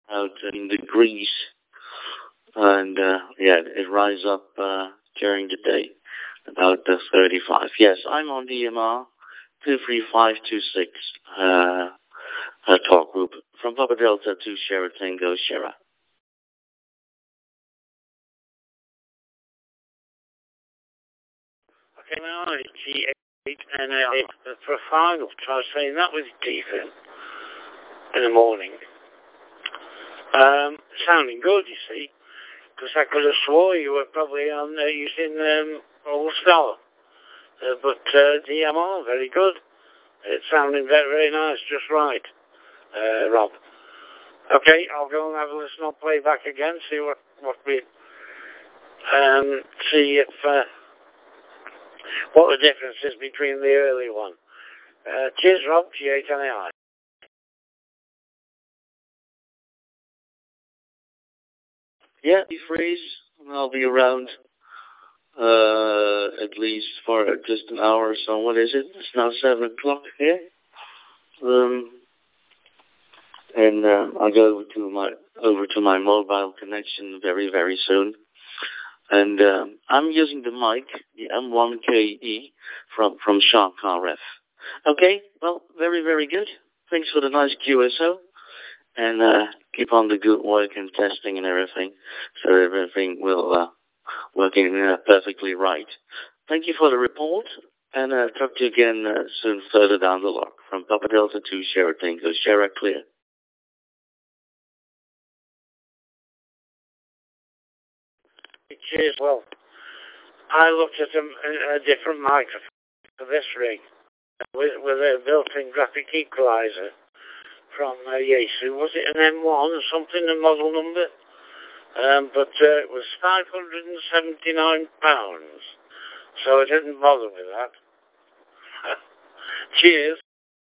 out in degrees, and yeah, it rises up during the day about 35. Yes, I'm on DMR 23526 talk group from Papa Delta to Sierra Tango Sierra. Okay, now G8NL for a final try saying that was decent in the morning. Sounding good, you see, because I could have swore you were probably on using All Star. But DMR, very good. It's sounding very, very nice, just right, Rob. Okay, I'll go and have a listen. I'll play back again, see what we see if what the difference is between the early one. Cheers, Rob. G8NAI. Yeah, freeze. I'll be around at least for just an hour or so. What is it? It's now 7 o'clock here. And I'll go over to my mobile connection very, very soon. And I'm using the mic, the M1KE from Shark RF. Okay, well, very, very good. Thanks for the nice QSO. And keep on the good work and testing and everything, so everything will working perfectly right. Thank you for the report, and talk to you again soon further down the log. From Papa Delta to Sierra Tango, Sierra clear. Cheers. Well, I looked at a different microphone for this rig with a built-in graphic equalizer from Yaesu. Was it an M1 or something, the model number? But it was £579, so I didn't bother with that. Cheers.